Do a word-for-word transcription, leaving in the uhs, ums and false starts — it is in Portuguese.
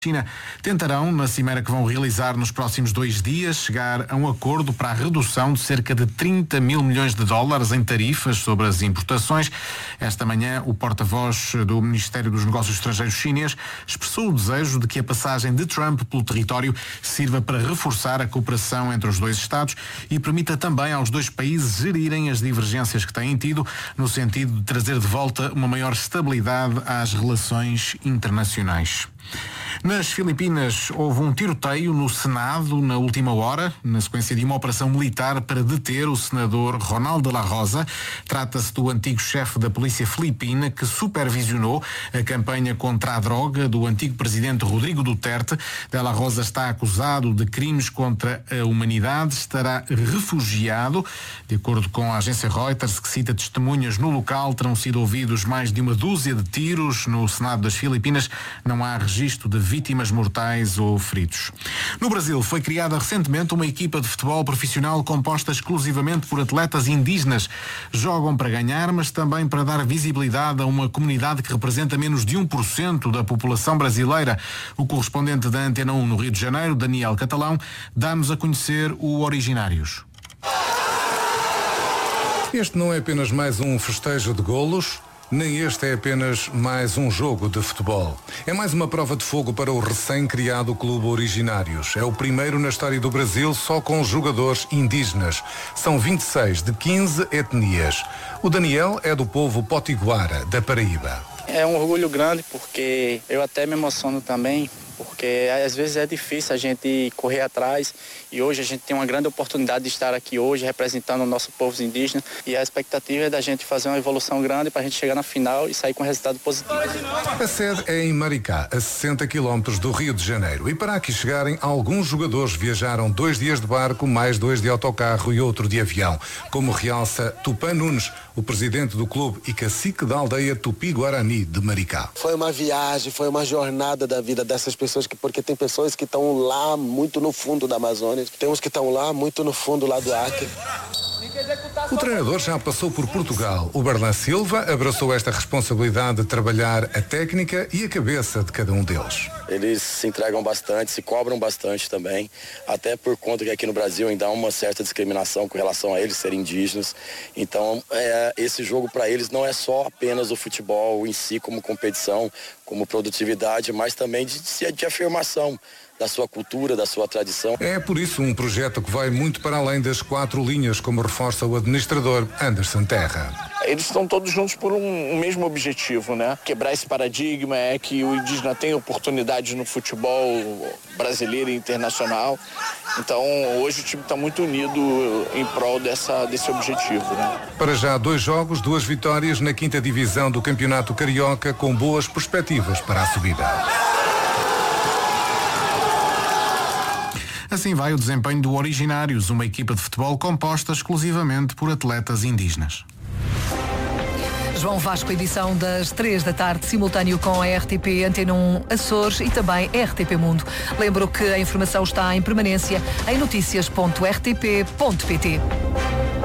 China tentarão, na cimeira que vão realizar nos próximos dois dias, chegar a um acordo para a redução de cerca de trinta mil milhões de dólares em tarifas sobre as importações. Esta manhã, o porta-voz do Ministério dos Negócios Estrangeiros chinês expressou o desejo de que a passagem de Trump pelo território sirva para reforçar a cooperação entre os dois Estados e permita também aos dois países gerirem as divergências que têm tido, no sentido de trazer de volta uma maior estabilidade às relações internacionais. Nas Filipinas houve um tiroteio no Senado na última hora, na sequência de uma operação militar para deter o senador Ronald de la Rosa. Trata-se do antigo chefe da polícia filipina que supervisionou a campanha contra a droga do antigo presidente Rodrigo Duterte. De la Rosa está acusado de crimes contra a humanidade, estará refugiado. De acordo com a agência Reuters, que cita testemunhas no local, terão sido ouvidos mais de uma dúzia de tiros no Senado das Filipinas. Não há registro de vítimas mortais ou feridos. No Brasil foi criada recentemente uma equipa de futebol profissional composta exclusivamente por atletas indígenas. Jogam para ganhar, mas também para dar visibilidade a uma comunidade que representa menos de um por cento da população brasileira. O correspondente da Antena um no Rio de Janeiro, Daniel Catalão, dá-nos a conhecer o Originários. Este não é apenas mais um festejo de golos, nem este é apenas mais um jogo de futebol. É mais uma prova de fogo para o recém-criado Clube Originários. É o primeiro na história do Brasil só com jogadores indígenas. São vinte e seis de quinze etnias. O Daniel é do povo potiguara, da Paraíba. É um orgulho grande porque eu até me emociono também, porque às vezes é difícil a gente correr atrás e hoje a gente tem uma grande oportunidade de estar aqui hoje representando o nosso povo indígena e a expectativa é da gente fazer uma evolução grande para a gente chegar na final e sair com resultado positivo. A sede é em Maricá, a sessenta quilómetros do Rio de Janeiro, e para aqui chegarem alguns jogadores viajaram dois dias de barco, mais dois de autocarro e outro de avião, como realça Tupã Nunes, o presidente do clube e cacique da aldeia Tupi-Guarani de Maricá. Foi uma viagem, foi uma jornada da vida dessas pessoas, que, porque tem pessoas que estão lá muito no fundo da Amazônia, tem uns que estão lá muito no fundo lá do Acre. O treinador já passou por Portugal. O Berlan Silva abraçou esta responsabilidade de trabalhar a técnica e a cabeça de cada um deles. Eles se entregam bastante, se cobram bastante também, até por conta que aqui no Brasil ainda há uma certa discriminação com relação a eles serem indígenas. Então, é, esse jogo para eles não é só apenas o futebol em si como competição, como produtividade, mas também de, de afirmação da sua cultura, da sua tradição. É por isso um projeto que vai muito para além das quatro linhas, como reforça o administrador Anderson Terra. Eles estão todos juntos por um, um mesmo objetivo, né? Quebrar esse paradigma, é que o indígena tem oportunidade no futebol brasileiro e internacional. Então, hoje o time está muito unido em prol dessa, desse objetivo, né? Para já, dois jogos, duas vitórias na quinta divisão do Campeonato Carioca, com boas perspectivas para a subida. Assim vai o desempenho do Originários, uma equipa de futebol composta exclusivamente por atletas indígenas. João Vasco, edição das três da tarde, simultâneo com a R T P Antena um Açores e também R T P Mundo. Lembro que a informação está em permanência em notícias ponto r t p ponto p t.